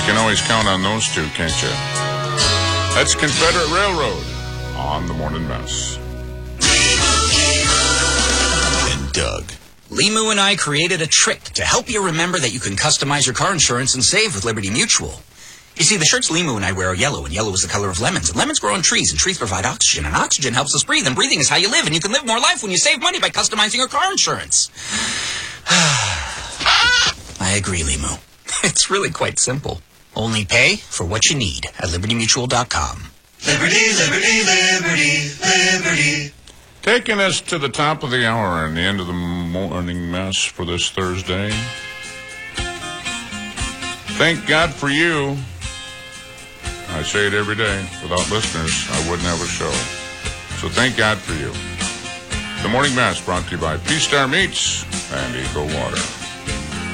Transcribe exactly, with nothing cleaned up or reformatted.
can always count on those two, can't you? That's Confederate Railroad on the Morning Mess. And Doug. Limu and I created a trick to help you remember that you can customize your car insurance and save with Liberty Mutual. You see, the shirts Limu and I wear are yellow, and yellow is the color of lemons. And lemons grow on trees, and trees provide oxygen, and oxygen helps us breathe. And breathing is how you live, and you can live more life when you save money by customizing your car insurance. I agree, Limu. It's really quite simple. Only pay for what you need at liberty mutual dot com. Liberty, liberty, liberty, liberty. Taking us to the top of the hour and the end of the Morning Mess for this Thursday. Thank God for you. I say it every day. Without listeners, I wouldn't have a show. So thank God for you. The Morning Mess brought to you by P-Star Meats and Eco Water.